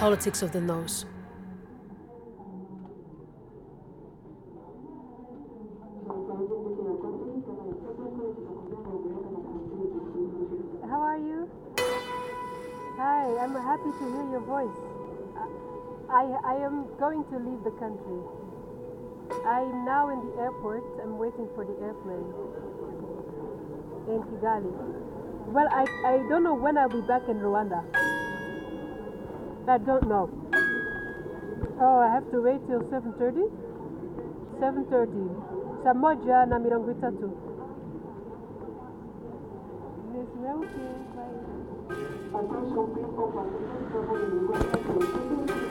politics of the nose. How are you? Hi, I'm happy to hear your voice. I am going to leave the country. I'm now in the airport. I'm waiting for the airplane in Kigali. Well, I don't know when I'll be back in Rwanda. I don't know. Oh, I have to wait till 7:30? 7:30. Saa moja na mirongo itatu. Yes, well, okay. Bye. Attention, please,